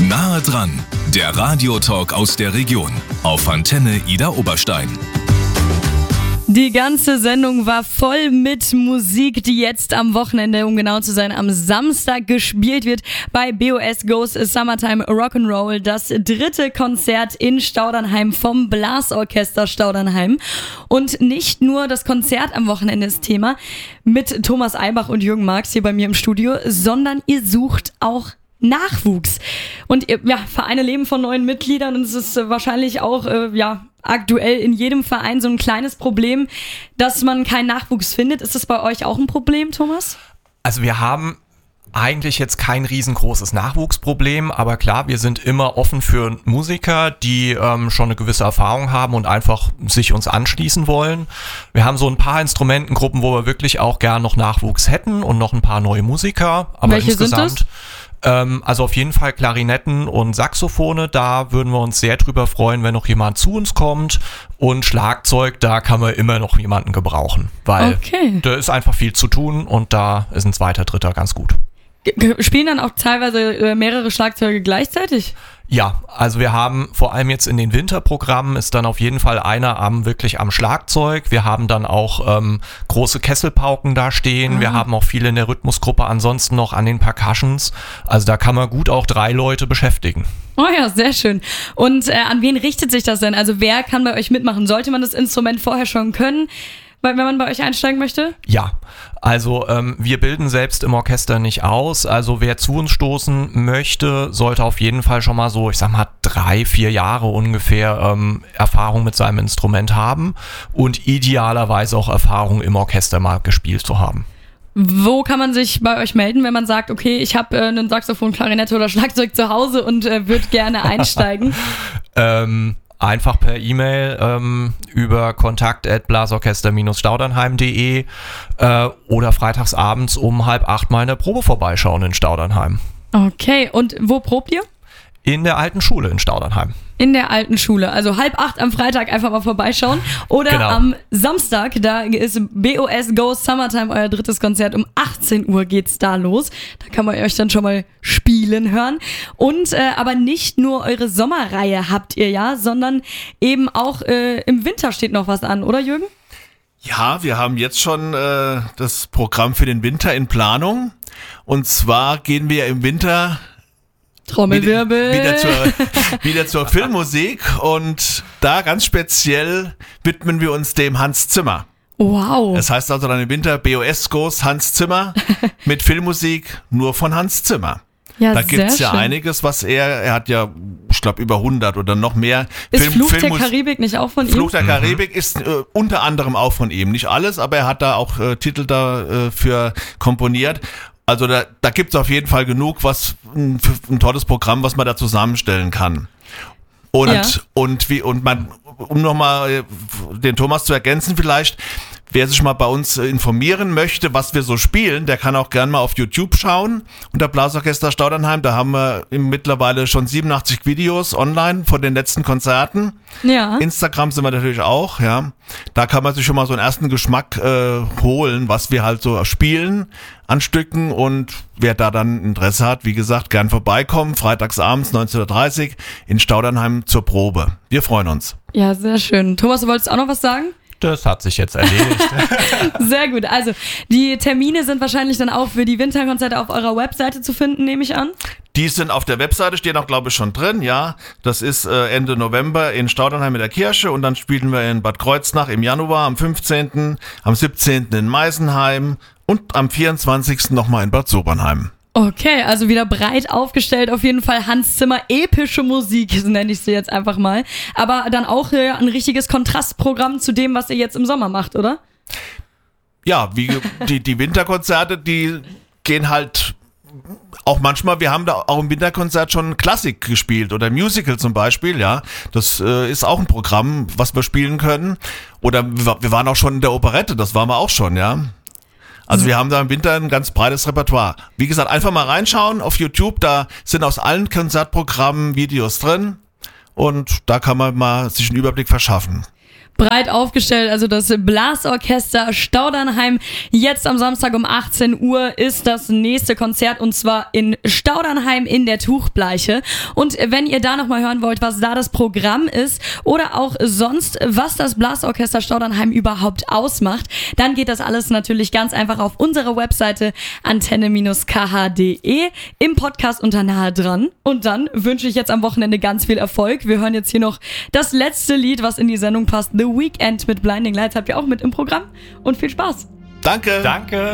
Nahe dran, der Radiotalk aus der Region auf Antenne Idar Oberstein. Die ganze Sendung war voll mit Musik, die jetzt am Wochenende, um genau zu sein, am Samstag gespielt wird bei BOS Goes Summertime Rock'n'Roll, das 3. Konzert in Staudernheim vom Blasorchester Staudernheim. Und nicht nur das Konzert am Wochenende ist Thema mit Thomas Eibach und Jürgen Marx hier bei mir im Studio, sondern ihr sucht auch Nachwuchs. Und Vereine leben von neuen Mitgliedern und es ist wahrscheinlich auch aktuell in jedem Verein so ein kleines Problem, dass man keinen Nachwuchs findet. Ist das bei euch auch ein Problem, Thomas? Also wir haben eigentlich jetzt kein riesengroßes Nachwuchsproblem, aber klar, wir sind immer offen für Musiker, die schon eine gewisse Erfahrung haben und einfach sich uns anschließen wollen. Wir haben so ein paar Instrumentengruppen, wo wir wirklich auch gern noch Nachwuchs hätten und noch ein paar neue Musiker. Aber welche insgesamt sind das? Also auf jeden Fall Klarinetten und Saxophone, da würden wir uns sehr drüber freuen, wenn noch jemand zu uns kommt. Und Schlagzeug, da kann man immer noch jemanden gebrauchen, weil da ist einfach viel zu tun und da ist ein 2., 3. ganz gut. Spielen dann auch teilweise mehrere Schlagzeuge gleichzeitig? Ja, also wir haben vor allem jetzt in den Winterprogrammen ist dann auf jeden Fall einer wirklich am Schlagzeug. Wir haben dann auch große Kesselpauken da stehen. Wir haben auch viele in der Rhythmusgruppe ansonsten noch an den Percussions. Also da kann man gut auch 3 Leute beschäftigen. Oh ja, sehr schön. Und an wen richtet sich das denn? Also wer kann bei euch mitmachen? Sollte man das Instrument vorher schon können, wenn man bei euch einsteigen möchte? Ja, also wir bilden selbst im Orchester nicht aus. Also wer zu uns stoßen möchte, sollte auf jeden Fall schon mal so, 3, 4 Jahre ungefähr Erfahrung mit seinem Instrument haben und idealerweise auch Erfahrung im Orchester mal gespielt zu haben. Wo kann man sich bei euch melden, wenn man sagt, okay, ich habe einen Saxophon, Klarinette oder Schlagzeug zu Hause und würde gerne einsteigen? Einfach per E-Mail über kontakt@blasorchester-staudernheim.de oder freitagsabends um 7:30 mal in der Probe vorbeischauen in Staudernheim. Okay, und wo probt ihr? In der alten Schule in Staudernheim. In der alten Schule, also 7:30 am Freitag einfach mal vorbeischauen. Oder genau. Am Samstag, da ist BOS Goes Summertime, euer 3. Konzert. Um 18 Uhr geht's da los. Da kann man euch dann schon mal spielen hören. Und aber nicht nur eure Sommerreihe habt ihr ja, sondern eben auch im Winter steht noch was an, oder Jürgen? Ja, wir haben jetzt schon das Programm für den Winter in Planung. Und zwar gehen wir im Winter Trommelwirbel. Wieder zur Filmmusik und da ganz speziell widmen wir uns dem Hans Zimmer. Wow. Das heißt also dann im Winter BOS Goes Hans Zimmer mit Filmmusik nur von Hans Zimmer. Ja, da gibt's ja schön. Einiges, was er hat ja, ich glaube, über 100 oder noch mehr. Ist Fluch der Karibik nicht auch von ihm? Fluch der Karibik ist unter anderem auch von ihm. Nicht alles, aber er hat da auch Titel dafür komponiert. Also da gibt es auf jeden Fall genug, was ein tolles Programm, was man da zusammenstellen kann. Und um nochmal den Thomas zu ergänzen vielleicht, wer sich mal bei uns informieren möchte, was wir so spielen, der kann auch gerne mal auf YouTube schauen. Unter Blasorchester Staudernheim, da haben wir mittlerweile schon 87 Videos online von den letzten Konzerten. Ja. Instagram sind wir natürlich auch, ja. Da kann man sich schon mal so einen ersten Geschmack holen, was wir halt so spielen an Stücken, und wer da dann Interesse hat, wie gesagt, gern vorbeikommen, freitagsabends 19:30 Uhr in Staudernheim zur Probe. Wir freuen uns. Ja, sehr schön. Thomas, du wolltest auch noch was sagen? Das hat sich jetzt erledigt. Sehr gut. Also die Termine sind wahrscheinlich dann auch für die Winterkonzerte auf eurer Webseite zu finden, nehme ich an. Die sind auf der Webseite, stehen auch, glaube ich, schon drin, ja. Das ist Ende November in Staudernheim in der Kirche, und dann spielen wir in Bad Kreuznach im Januar, am 15., am 17. in Meisenheim und am 24. nochmal in Bad Sobernheim. Okay, also wieder breit aufgestellt, auf jeden Fall Hans Zimmer, epische Musik, nenne ich sie jetzt einfach mal. Aber dann auch ein richtiges Kontrastprogramm zu dem, was ihr jetzt im Sommer macht, oder? Ja, wie die Winterkonzerte, die gehen halt auch manchmal, wir haben da auch im Winterkonzert schon Klassik gespielt oder Musical zum Beispiel, ja. Das ist auch ein Programm, was wir spielen können. Oder wir waren auch schon in der Operette, das waren wir auch schon, ja. Also wir haben da im Winter ein ganz breites Repertoire. Wie gesagt, einfach mal reinschauen auf YouTube, da sind aus allen Konzertprogrammen Videos drin und da kann man mal sich einen Überblick verschaffen. breit aufgestellt. Also das Blasorchester Staudernheim. Jetzt am Samstag um 18 Uhr ist das nächste Konzert und zwar in Staudernheim in der Tuchbleiche. Und wenn ihr da nochmal hören wollt, was da das Programm ist oder auch sonst, was das Blasorchester Staudernheim überhaupt ausmacht, dann geht das alles natürlich ganz einfach auf unsere Webseite antenne-kh.de im Podcast unter Nahe dran. Und dann wünsche ich jetzt am Wochenende ganz viel Erfolg. Wir hören jetzt hier noch das letzte Lied, was in die Sendung passt. The Weekend mit Blinding Lights habt ihr auch mit im Programm. Und viel Spaß. Danke. Danke.